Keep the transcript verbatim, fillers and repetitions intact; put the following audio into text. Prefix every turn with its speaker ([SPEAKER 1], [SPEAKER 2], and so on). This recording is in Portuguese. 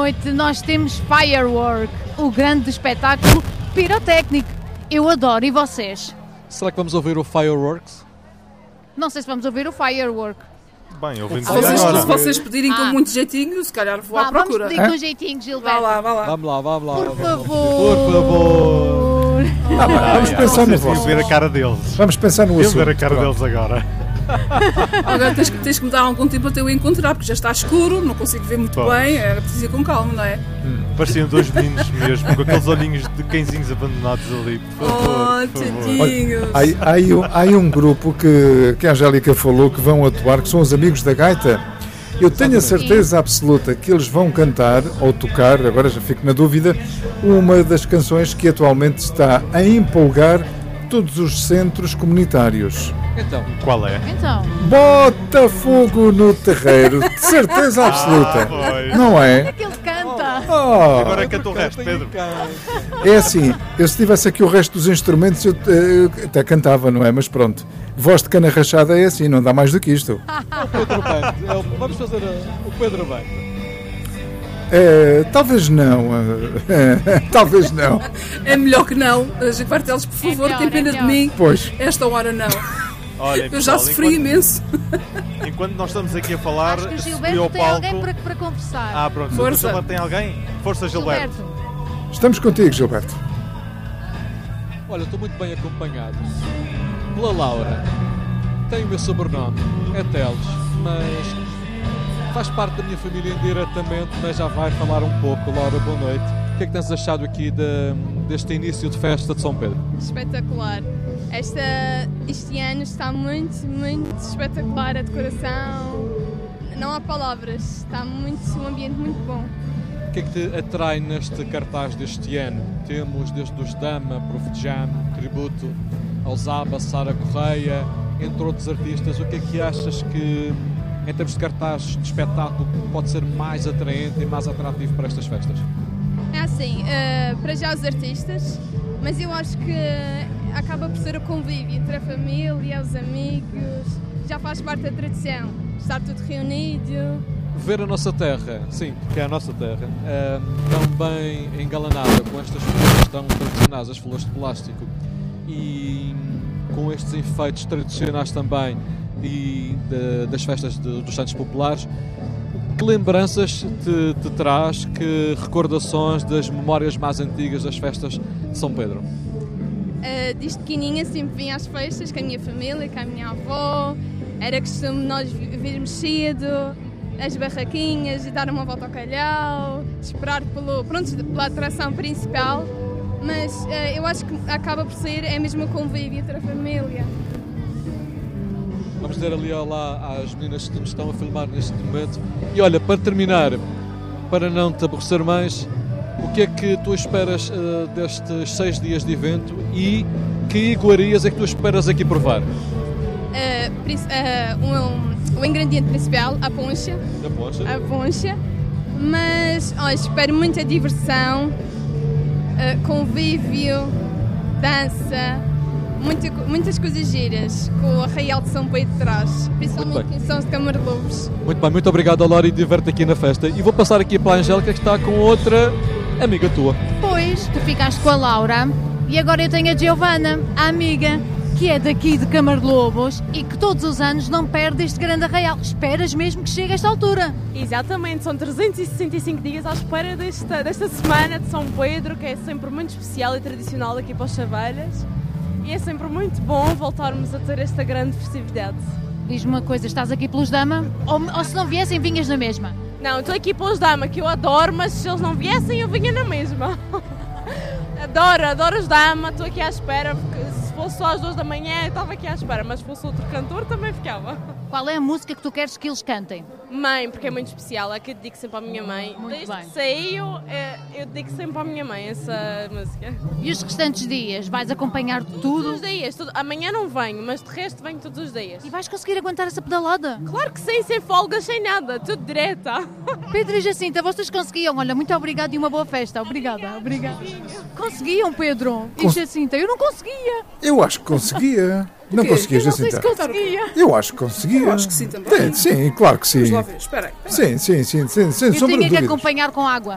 [SPEAKER 1] noite nós temos Firework, o grande espetáculo pirotécnico. Eu adoro, e vocês?
[SPEAKER 2] Será que vamos ouvir o Fireworks?
[SPEAKER 1] Não sei se vamos ouvir o Firework.
[SPEAKER 3] Bem, ouvindo
[SPEAKER 4] se, vocês,
[SPEAKER 3] agora.
[SPEAKER 4] se vocês pedirem com
[SPEAKER 1] Ah.
[SPEAKER 4] muito jeitinho, se calhar vou
[SPEAKER 1] Vá,
[SPEAKER 4] à procura.
[SPEAKER 1] Vamos pedir com jeitinho,
[SPEAKER 4] Vá
[SPEAKER 1] Gilberto.
[SPEAKER 4] lá, vá lá.
[SPEAKER 2] Vamos lá, vamos lá.
[SPEAKER 1] Por
[SPEAKER 2] vamos lá.
[SPEAKER 1] favor.
[SPEAKER 2] Por favor.
[SPEAKER 5] Ah, bem, vamos pensar no
[SPEAKER 3] Vocês têm que
[SPEAKER 5] vosso.
[SPEAKER 3] ver a cara deles.
[SPEAKER 5] Vamos pensar no
[SPEAKER 3] Temos
[SPEAKER 5] assunto.
[SPEAKER 3] que ver a cara
[SPEAKER 5] Pronto.
[SPEAKER 3] deles agora.
[SPEAKER 4] Agora tens, que- tens que me dar algum tempo até eu encontrar, porque já está escuro, não consigo ver muito
[SPEAKER 3] Pois.
[SPEAKER 4] bem, é preciso ir com calma, não é?
[SPEAKER 3] Pareciam dois meninos mesmo, com aqueles olhinhos de cãezinhos abandonados ali. Por favor,
[SPEAKER 4] Oh,
[SPEAKER 3] por favor.
[SPEAKER 4] tadinhos.
[SPEAKER 5] Há, há, aí um- há aí um grupo que, que a Angélica falou que vão atuar, que são os Amigos da Gaita. Eu tenho a certeza absoluta que eles vão cantar ou tocar, agora já fico na dúvida, uma das canções que atualmente está a empolgar todos os centros comunitários.
[SPEAKER 2] Então,
[SPEAKER 3] Qual é?
[SPEAKER 1] Então,
[SPEAKER 5] Bota fogo no terreiro, de certeza absoluta.
[SPEAKER 3] pois.
[SPEAKER 5] Não é?
[SPEAKER 1] que ele canta.
[SPEAKER 5] Oh,
[SPEAKER 3] Agora canta o resto, Pedro.
[SPEAKER 5] é assim, eu se tivesse aqui o resto dos instrumentos eu eh, até cantava, não é? Mas pronto, voz de cana rachada é assim, não dá mais do que isto.
[SPEAKER 2] Pedro Bando. É o- Vamos fazer a- o Pedro Bando.
[SPEAKER 5] É, talvez não, eh, talvez não.
[SPEAKER 4] É melhor que não. Quarteles, por favor,
[SPEAKER 1] melhor,
[SPEAKER 4] tem pena
[SPEAKER 1] é
[SPEAKER 4] de
[SPEAKER 1] melhor.
[SPEAKER 4] mim.
[SPEAKER 5] Pois,
[SPEAKER 4] Esta hora não.
[SPEAKER 3] Olha,
[SPEAKER 4] Eu já
[SPEAKER 3] pessoal,
[SPEAKER 4] sofri
[SPEAKER 3] enquanto,
[SPEAKER 4] imenso.
[SPEAKER 3] enquanto nós estamos aqui a falar,
[SPEAKER 1] Acho que o
[SPEAKER 3] subiu
[SPEAKER 1] Gilberto
[SPEAKER 3] ao
[SPEAKER 1] tem
[SPEAKER 3] palco.
[SPEAKER 1] alguém para, para conversar.
[SPEAKER 3] Ah, pronto.
[SPEAKER 4] Força.
[SPEAKER 3] O Gilberto tem alguém? Força, Gilberto.
[SPEAKER 1] Gilberto.
[SPEAKER 5] estamos contigo, Gilberto.
[SPEAKER 2] Olha, estou muito bem acompanhado pela Laura. Tem o meu sobrenome, é Teles, mas faz parte da minha família indiretamente, mas já vai falar um pouco. Laura, boa noite. O que é que tens achado aqui de- deste início de festa de São Pedro?
[SPEAKER 6] Espetacular. Esta, este ano está muito, muito espetacular a decoração. Não há palavras. Está muito, um ambiente muito bom.
[SPEAKER 2] O que é que te atrai neste cartaz deste ano? Temos desde os Dama, Prof Jam, tributo ao Zaba, Sara Correia, entre outros artistas. O que é que achas que, em termos de cartaz de espetáculo, pode ser mais atraente e mais atrativo para estas festas?
[SPEAKER 6] É assim, eh, para já os artistas, mas eu acho que acaba por ser o convívio entre a família, os amigos. Já faz parte da tradição. Estar tudo reunido.
[SPEAKER 2] Ver a nossa terra, sim, porque é a nossa terra, eh, tão bem engalanada com estas flores tão tradicionais, as flores de plástico, e com estes efeitos tradicionais também e de- das festas de- dos Santos Populares, que lembranças te, te traz, que recordações das memórias mais antigas das festas de São Pedro?
[SPEAKER 6] Uh, desde pequeninha sempre vinha às festas com a minha família, com a minha avó. Era costume nós vi- virmos cedo, as barraquinhas e dar uma volta ao calhau, esperar pelo, pronto, pela atração principal. Mas uh, eu acho que acaba por ser é mesmo o convívio entre a família.
[SPEAKER 2] Vamos dizer ali lá às meninas que nos estão a filmar neste momento. E olha, para terminar, para não te aborrecer mais, o que é que tu esperas eh, destes seis dias de evento e que iguarias é que tu esperas aqui provar?
[SPEAKER 6] Uh, prin- uh, um- um- o ingrediente principal, a poncha.
[SPEAKER 2] Da poncha?
[SPEAKER 6] a poncha, mas ó, espero muita diversão, eh, convívio, dança, muita co- muitas coisas giras com o Arraial de São Pedro de trás, principalmente
[SPEAKER 2] bem.
[SPEAKER 6] em São de Câmara de Lobos.
[SPEAKER 2] Muito bem, muito obrigado, Laura, e diverte aqui na festa. E vou passar aqui para a Angélica, que está com outra amiga tua.
[SPEAKER 1] Pois, tu ficaste com a Laura e agora eu tenho a Giovana, a amiga, que é daqui de Câmara de Lobos e que todos os anos não perde este grande arraial. Esperas mesmo que chegue a esta altura.
[SPEAKER 7] Exatamente, são trezentos e sessenta e cinco dias à espera desta, desta semana de São Pedro, que é sempre muito especial e tradicional aqui para os Chavalhas. E é sempre muito bom voltarmos a ter esta grande festividade.
[SPEAKER 1] Diz-me uma coisa, estás aqui pelos Dama? Ou, ou se não viessem, vinhas na mesma?
[SPEAKER 7] Não, estou aqui pelos Dama, que eu adoro, mas se eles não viessem eu vinha na mesma. Adoro, adoro os Dama, estou aqui à espera, porque se fosse só às duas da manhã eu estava aqui à espera, mas se fosse outro cantor também ficava.
[SPEAKER 1] Qual é a música que tu queres que eles cantem?
[SPEAKER 7] Mãe, porque é muito especial, é que eu dedico sempre à minha mãe.
[SPEAKER 1] Muito
[SPEAKER 7] Desde
[SPEAKER 1] bem.
[SPEAKER 7] que saiu, é, eu dedico sempre à minha mãe essa música.
[SPEAKER 1] E os restantes dias? Vais acompanhar
[SPEAKER 7] Todos
[SPEAKER 1] tudo?
[SPEAKER 7] os dias, tudo- amanhã não venho, mas de resto venho todos os dias.
[SPEAKER 1] E vais conseguir aguentar essa pedalada?
[SPEAKER 7] Claro que sim, sem folgas, sem nada, tudo direta.
[SPEAKER 1] Pedro e Jacinta, vocês conseguiam. Olha, muito obrigada e uma boa festa. Obrigada, obrigada. Conseguiam, Pedro e
[SPEAKER 5] Cons-
[SPEAKER 1] Jacinta. Eu não conseguia.
[SPEAKER 5] Eu acho que conseguia. Não
[SPEAKER 4] quê?
[SPEAKER 5] conseguias,
[SPEAKER 1] Eu não sei se
[SPEAKER 5] Jacinta?
[SPEAKER 1] conseguia.
[SPEAKER 5] Eu acho que conseguia.
[SPEAKER 4] Eu acho que sim também.
[SPEAKER 5] Tem, sim, claro que sim.
[SPEAKER 4] Vamos lá ver, espera aí.
[SPEAKER 5] Sim, sim, sim, sim, sem
[SPEAKER 1] Eu
[SPEAKER 5] sombra de
[SPEAKER 1] tinha que
[SPEAKER 5] dúvidas.
[SPEAKER 1] acompanhar com água.